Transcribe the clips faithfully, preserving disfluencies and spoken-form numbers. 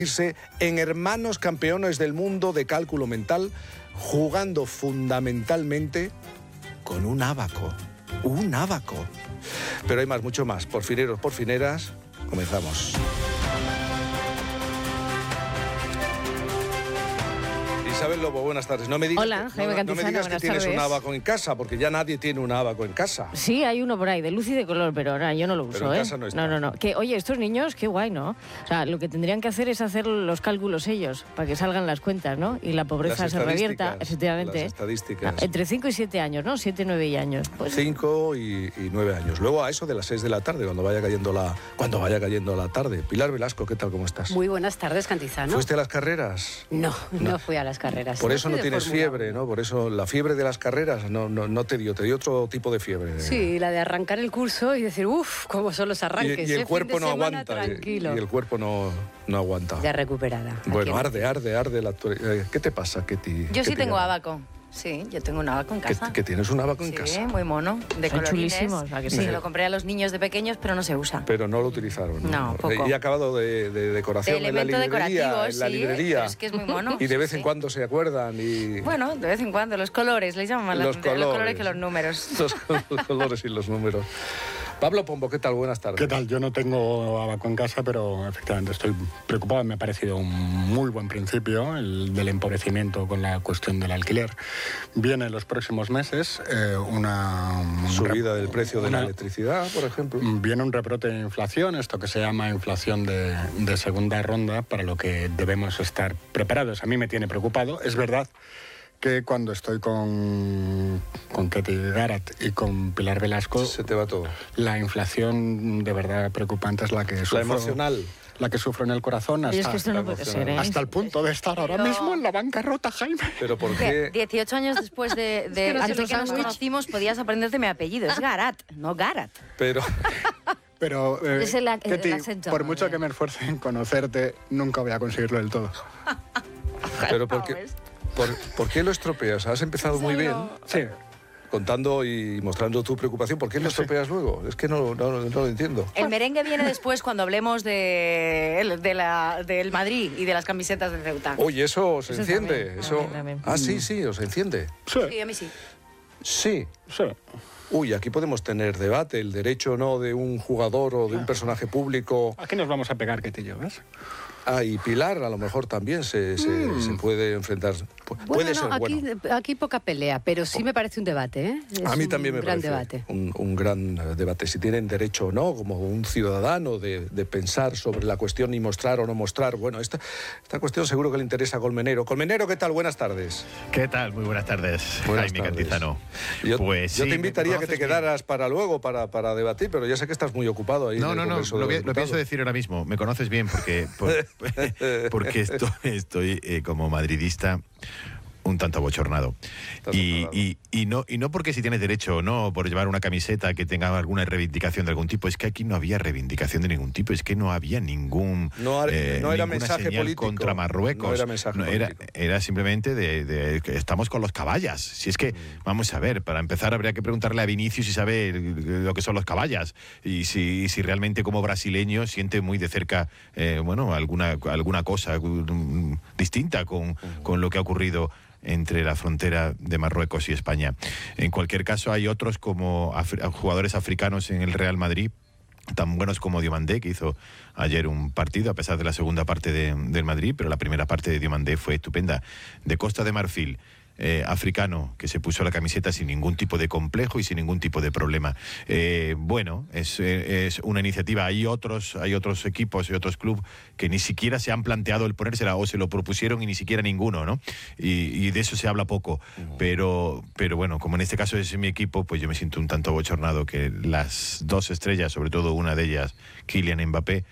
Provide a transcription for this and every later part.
En hermanos campeones del mundo de cálculo mental, jugando fundamentalmente con un ábaco. Un ábaco. Pero hay más, mucho más. Porfineros, porfineras, comenzamos. Isabel Lobo, buenas tardes. No me digas, Hola, que, Jaime no, no me digas que tienes tardes. un ábaco en casa, porque ya nadie tiene un ábaco en casa. Sí, hay uno por ahí, de luz y de color, pero ahora yo no lo uso, Pero en ¿eh? casa no está. No, no, no. Que, oye, estos niños, qué guay, ¿no? O sea, lo que tendrían que hacer es hacer los cálculos ellos, para que salgan las cuentas, ¿no? Y la pobreza Las se revierta, estadísticas, efectivamente. las estadísticas. Entre cinco y siete años, ¿no? siete, nueve años. Pues, cinco y, y nueve años. Luego a eso de las seis de la tarde, cuando vaya cayendo la, cuando vaya cayendo la tarde. Pilar Velasco, ¿qué tal? ¿Cómo estás? Muy buenas tardes, Cantizano. ¿Fuiste a las carreras? No, no, No. fui a las carreras. Por eso fui no de tienes Fórmula fiebre, uno. ¿no? Por eso la fiebre de las carreras no, no, no te dio, te dio otro tipo de fiebre. Sí, la de arrancar el curso y decir, uff, cómo son los Y, arranques. y el ¿eh? cuerpo Fin de no semana aguanta. Y, Tranquilo. y el cuerpo no, no aguanta. Ya recuperada. Bueno, Aquí. arde, arde, arde la actualidad. ¿Qué te pasa, Ketty? Yo sí ¿Qué te tengo llama? abaco. Sí, yo tengo un abaco en ¿Que, casa. que tienes un abaco en Sí, casa? muy mono, de Son colorines. chulísimos, ¿a que sí? Se lo compré a los niños de pequeños, pero no se usa. Pero no lo utilizaron. No, poco. Y ha acabado de, de decoración De en la elemento librería. decorativo, en la sí, librería. pero es que es muy mono. Y de vez sí, en sí. cuando se acuerdan y... Bueno, de vez en cuando, los colores, les llaman más la Los atención, los colores colores. que los números. Los, los colores y los números. Pablo Pombo, ¿qué tal? Buenas tardes. ¿Qué tal? Yo no tengo abaco en casa, pero efectivamente estoy preocupado. Me ha parecido un muy buen principio el del empobrecimiento con la cuestión del alquiler. Viene en los próximos meses eh, una... un Subida rep- del precio de una- la electricidad, por ejemplo. Viene un rebrote de inflación, esto que se llama inflación de, de segunda ronda, para lo que debemos estar preparados. A mí me tiene preocupado. Es verdad que cuando estoy con, con Ketty Garat y con Pilar Velasco, Se te va todo. la inflación de verdad preocupante es la que sufro, La emocional. la que sufro en el corazón oye, es hasta, que esto no la puede emocional. ser, ¿eh? hasta el punto de estar ahora Pero- mismo en la bancarrota, Jaime. Pero ¿por ¿Qué? qué? dieciocho años después de, de, que no sé desde lo que nos sándwich. conocimos, podías aprenderte mi apellido. Es Garat, no Garat. Pero... Pero, eh, Es el ac- el Ketty, acento, por mucho eh. que me esfuerce en conocerte, nunca voy a conseguirlo del todo. Pero ¿por qué, por, ¿por qué lo estropeas? Has empezado muy bien Sí. contando y mostrando tu preocupación. ¿Por qué lo estropeas luego? Es que no, no, no lo entiendo. El merengue viene después cuando hablemos de, de la, del Madrid y de las camisetas de Ceuta. Oye, eso os Eso enciende. también, eso... también, también. Ah, sí, sí, os enciende. Sí, Sí, a mí sí. Sí. sí. Uy, aquí podemos tener debate, el derecho o no de un jugador o de un personaje público. Aquí nos vamos a pegar, Ketty y yo, ¿ves? Ah, y Pilar a lo mejor también se, se, se puede enfrentar. Pu- Bueno, puede no, ser aquí, bueno. aquí poca pelea, pero sí me parece un debate, ¿eh? Es A mí también me un gran parece debate. un, un gran eh, debate. Si tienen derecho o no, como un ciudadano, de, de pensar sobre la cuestión y mostrar o no mostrar. Bueno, esta, esta cuestión seguro que le interesa a Colmenero. Colmenero, ¿qué tal? Buenas tardes. ¿Qué tal? Muy buenas tardes, Buenas Jaime tardes. Cantizano. Yo, Pues yo sí, te me invitaría a que te conoces bien. quedaras para luego, para, para debatir, pero ya sé que estás muy ocupado ahí. No, en el no, no, Congreso de lo, los voy- lo Diputados. pienso decir ahora mismo. Me conoces bien porque, por- porque estoy, estoy eh, como madridista un tanto abochornado. Estás Y, enfadado. y, y, no, y no porque si tienes derecho o no por llevar una camiseta que tenga alguna reivindicación de algún tipo, es que aquí no había reivindicación de ningún tipo, es que no había ningún No, ar- eh, no era ninguna mensaje señal político. contra Marruecos. No era mensaje era, político. era simplemente de, de que estamos con los caballas. Si es que, vamos a ver, para empezar habría que preguntarle a Vinicius si sabe lo que son los caballas y si, si realmente como brasileño siente muy de cerca, eh, bueno, alguna, alguna cosa mm, distinta con, con lo que ha ocurrido entre la frontera de Marruecos y España. En cualquier caso, hay otros como afri- jugadores africanos en el Real Madrid, tan buenos como Diomandé, que hizo ayer un partido, a pesar de la segunda parte de- del Madrid, pero la primera parte de Diomandé fue estupenda. De Costa de Marfil, eh, africano, que se puso la camiseta sin ningún tipo de complejo y sin ningún tipo de problema. Eh, bueno, es, eh, es una iniciativa. Hay otros, hay otros equipos y otros clubes que ni siquiera se han planteado el ponérsela o se lo propusieron y ni siquiera ninguno, ¿no? Y, y de eso se habla poco. Pero, pero bueno, como en este caso es mi equipo, pues yo me siento un tanto abochornado que las dos estrellas, sobre todo una de ellas, Kylian Mbappé,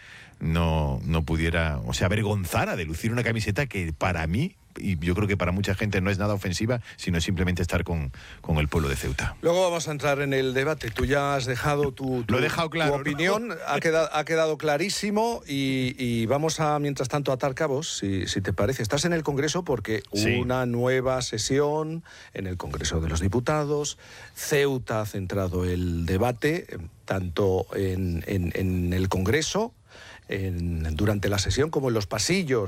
no, no pudiera, o sea, avergonzara de lucir una camiseta que para mí, y yo creo que para mucha gente no es nada ofensiva, sino simplemente estar con, con el pueblo de Ceuta. Luego vamos a entrar en el debate. Tú ya has dejado tu, tu- Lo he dejado claro, tu ¿no? opinión, ha, quedado, ha quedado clarísimo y, y vamos a, mientras tanto, atar cabos, si, si te parece. Estás en el Congreso porque Sí. una nueva sesión en el Congreso de los Diputados. Ceuta ha centrado el debate eh, tanto en, en- en el Congreso, en- durante la sesión como en los pasillos